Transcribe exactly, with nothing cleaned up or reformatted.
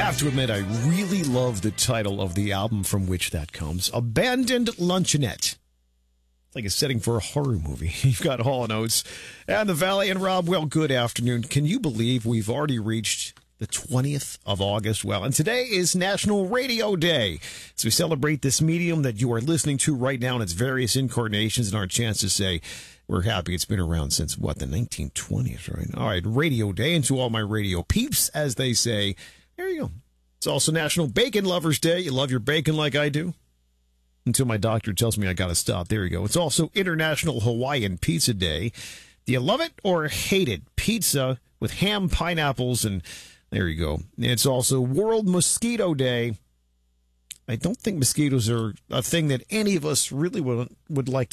have to admit, I really love the title of the album from which that comes. Abandoned Luncheonette. It's like a setting for a horror movie. You've got Hall and Oates and the Valley and Rob. Well, good afternoon. Can you believe we've already reached the twentieth of August? Well, and today is National Radio Day. So we celebrate this medium that you are listening to right now in its various incarnations, and our chance to say we're happy it's been around since, what, the nineteen twenties, right? All right, Radio Day, and to all my radio peeps, as they say, there you go. It's also National Bacon Lovers Day. You love your bacon like I do? Until my doctor tells me I got to stop. There you go. It's also International Hawaiian Pizza Day. Do you love it or hate it? Pizza with ham, pineapples, and there you go. It's also World Mosquito Day. I don't think mosquitoes are a thing that any of us really would, would like to